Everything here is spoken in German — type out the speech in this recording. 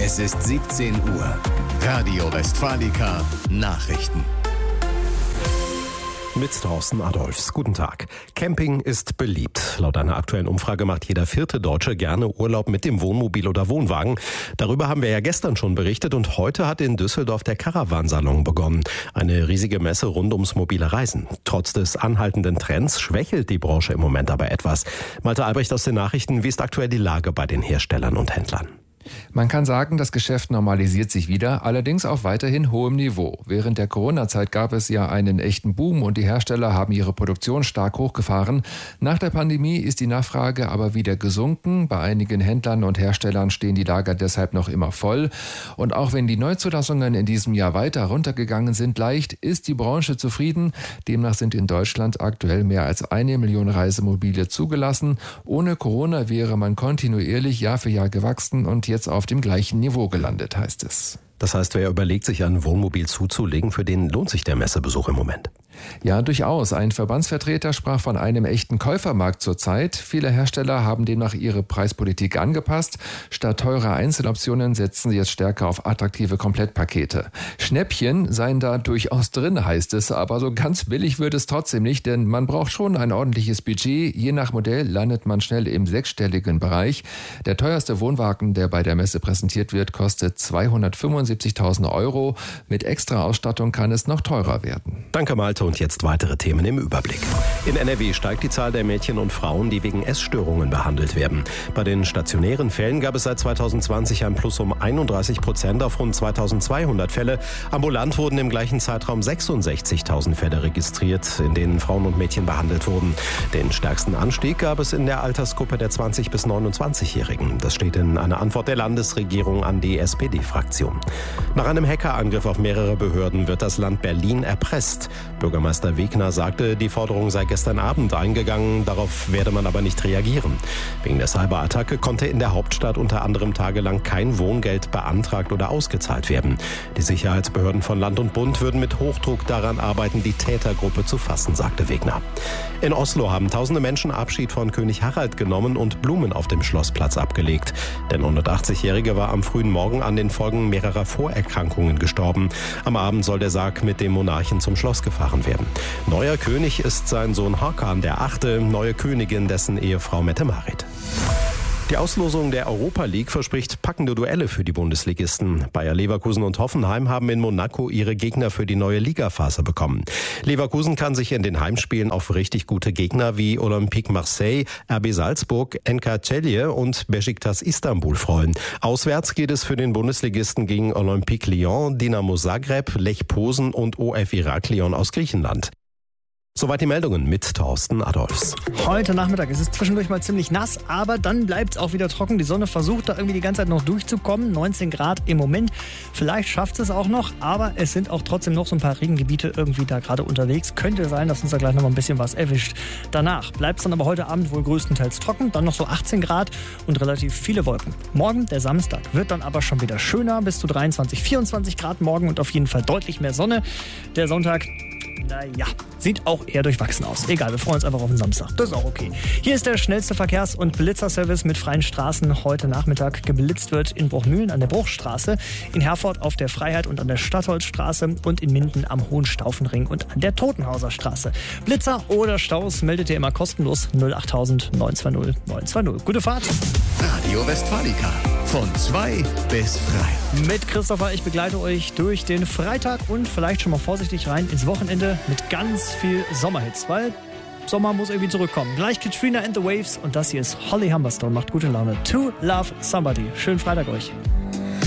Es ist 17 Uhr. Radio Westfalica Nachrichten. Mit Thorsten Adolfs. Guten Tag. Camping ist beliebt. Laut einer aktuellen Umfrage macht jeder 4. Deutsche gerne Urlaub mit dem Wohnmobil oder Wohnwagen. Darüber haben wir ja gestern schon berichtet und heute hat in Düsseldorf der Caravansalon begonnen. Eine riesige Messe rund ums mobile Reisen. Trotz des anhaltenden Trends schwächelt die Branche im Moment aber etwas. Malte Albrecht aus den Nachrichten. Wie ist aktuell die Lage bei den Herstellern und Händlern? Man kann sagen, das Geschäft normalisiert sich wieder, allerdings auf weiterhin hohem Niveau. Während der Corona-Zeit gab es ja einen echten Boom und die Hersteller haben ihre Produktion stark hochgefahren. Nach der Pandemie ist die Nachfrage aber wieder gesunken. Bei einigen Händlern und Herstellern stehen die Lager deshalb noch immer voll. Und auch wenn die Neuzulassungen in diesem Jahr weiter runtergegangen sind, leicht ist die Branche zufrieden. Demnach sind in Deutschland aktuell mehr als 1 Million Reisemobile zugelassen. Ohne Corona wäre man kontinuierlich Jahr für Jahr gewachsen und jetzt auf dem gleichen Niveau gelandet, heißt es. Das heißt, wer überlegt, sich ein Wohnmobil zuzulegen, für den lohnt sich der Messebesuch im Moment? Ja, durchaus. Ein Verbandsvertreter sprach von einem echten Käufermarkt zurzeit. Viele Hersteller haben demnach ihre Preispolitik angepasst. Statt teurer Einzeloptionen setzen sie jetzt stärker auf attraktive Komplettpakete. Schnäppchen seien da durchaus drin, heißt es. Aber so ganz billig wird es trotzdem nicht, denn man braucht schon ein ordentliches Budget. Je nach Modell landet man schnell im 6-stelligen Bereich. Der teuerste Wohnwagen, der bei der Messe präsentiert wird, kostet 275.000 €. Mit extra Ausstattung kann es noch teurer werden. Danke, Malte. Und jetzt weitere Themen im Überblick. In NRW steigt die Zahl der Mädchen und Frauen, die wegen Essstörungen behandelt werden. Bei den stationären Fällen gab es seit 2020 ein Plus um 31% auf rund 2200 Fälle. Ambulant wurden im gleichen Zeitraum 66.000 Fälle registriert, in denen Frauen und Mädchen behandelt wurden. Den stärksten Anstieg gab es in der Altersgruppe der 20- bis 29-Jährigen. Das steht in einer Antwort der Landesregierung an die SPD-Fraktion. Nach einem Hackerangriff auf mehrere Behörden wird das Land Berlin erpresst. Bürgermeister Wegner sagte, die Forderung sei gestern Abend eingegangen, darauf werde man aber nicht reagieren. Wegen der Cyberattacke konnte in der Hauptstadt unter anderem tagelang kein Wohngeld beantragt oder ausgezahlt werden. Die Sicherheitsbehörden von Land und Bund würden mit Hochdruck daran arbeiten, die Tätergruppe zu fassen, sagte Wegner. In Oslo haben tausende Menschen Abschied von König Harald genommen und Blumen auf dem Schlossplatz abgelegt. Der 180-Jährige war am frühen Morgen an den Folgen mehrerer Vorerkrankungen gestorben. Am Abend soll der Sarg mit dem Monarchen zum Schloss gefahren werden. Neuer König ist sein Sohn Hakan der 8., neue Königin dessen Ehefrau Mette-Marit. Die Auslosung der Europa League verspricht packende Duelle für die Bundesligisten. Bayer Leverkusen und Hoffenheim haben in Monaco ihre Gegner für die neue Ligaphase bekommen. Leverkusen kann sich in den Heimspielen auf richtig gute Gegner wie Olympique Marseille, RB Salzburg, NK Celje und Beşiktaş Istanbul freuen. Auswärts geht es für den Bundesligisten gegen Olympique Lyon, Dinamo Zagreb, Lech Posen und OF Iraklion aus Griechenland. Soweit die Meldungen mit Thorsten Adolfs. Heute Nachmittag ist es zwischendurch mal ziemlich nass, aber dann bleibt es auch wieder trocken. Die Sonne versucht da irgendwie die ganze Zeit noch durchzukommen. 19 Grad im Moment. Vielleicht schafft es auch noch, aber es sind auch trotzdem noch so ein paar Regengebiete irgendwie da gerade unterwegs. Könnte sein, dass uns da gleich noch mal ein bisschen was erwischt. Danach bleibt es dann aber heute Abend wohl größtenteils trocken. Dann noch so 18 Grad und relativ viele Wolken. Morgen, der Samstag, wird dann aber schon wieder schöner. Bis zu 23, 24 Grad morgen und auf jeden Fall deutlich mehr Sonne. Der Sonntag, naja, sieht auch eher durchwachsen aus. Egal, wir freuen uns einfach auf den Samstag. Das ist auch okay. Hier ist der schnellste Verkehrs- und Blitzerservice mit freien Straßen. Heute Nachmittag geblitzt wird in Bruchmühlen an der Bruchstraße, in Herford auf der Freiheit und an der Stadtholzstraße und in Minden am Hohenstaufenring und an der Totenhauser Straße. Blitzer oder Staus meldet ihr immer kostenlos 08000 920 920. Gute Fahrt. Radio Westfalica von 2 bis 3. Mit Christopher, ich begleite euch durch den Freitag und vielleicht schon mal vorsichtig rein ins Wochenende mit ganz viel Sommerhits, weil Sommer muss irgendwie zurückkommen. Gleich Katrina and the Waves und das hier ist Holly Humberstone, macht gute Laune. To Love Somebody. Schönen Freitag euch.